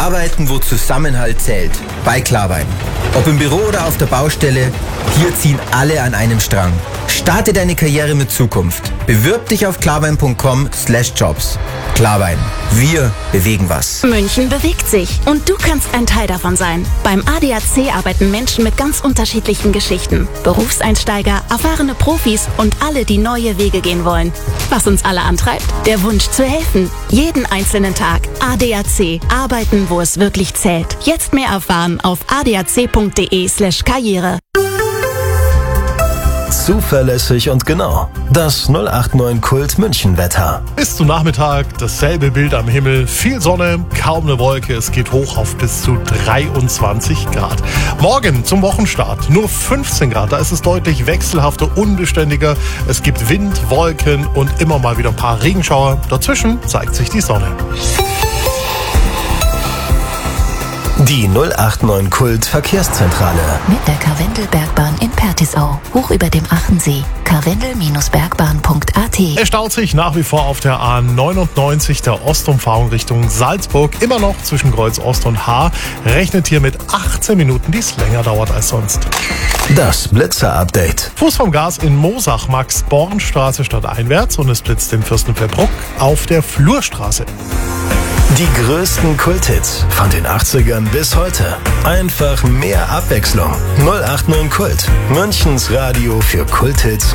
Arbeiten, wo Zusammenhalt zählt. Bei Klarwein. Ob im Büro oder auf der Baustelle, hier ziehen alle an einem Strang. Starte deine Karriere mit Zukunft. Bewirb dich auf klarwein.com/jobs. Klarwein. Wir bewegen was. München bewegt sich und du kannst ein Teil davon sein. Beim ADAC arbeiten Menschen mit ganz unterschiedlichen Geschichten. Berufseinsteiger, erfahrene Profis und alle, die neue Wege gehen wollen. Was uns alle antreibt? Der Wunsch zu helfen. Jeden einzelnen Tag. ADAC. Arbeiten, wo es wirklich zählt. Jetzt mehr erfahren auf adac.de/Karriere. Zuverlässig und genau. Das 089 Kult München Wetter. Bis zum Nachmittag dasselbe Bild am Himmel. Viel Sonne, kaum eine Wolke. Es geht hoch auf bis zu 23 Grad. Morgen zum Wochenstart nur 15 Grad. Da ist es deutlich wechselhafter, unbeständiger. Es gibt Wind, Wolken und immer mal wieder ein paar Regenschauer. Dazwischen zeigt sich die Sonne. Die 089 Kult Verkehrszentrale. Mit der Karwendelbergbahn in Pertisau. Hoch über dem Achensee. karwendel-bergbahn.at. Es staut sich nach wie vor auf der A99 der Ostumfahrung Richtung Salzburg. Immer noch zwischen Kreuz Ost und Haar. Rechnet hier mit 18 Minuten, die es länger dauert als sonst. Das Blitzer-Update. Fuß vom Gas in Moosach, Max-Born-Straße stadteinwärts und es blitzt in Fürstenfeldbruck auf der Flurstraße. Die größten Kulthits von den 80ern bis heute. Einfach mehr Abwechslung. 089 Kult. Münchens Radio für Kulthits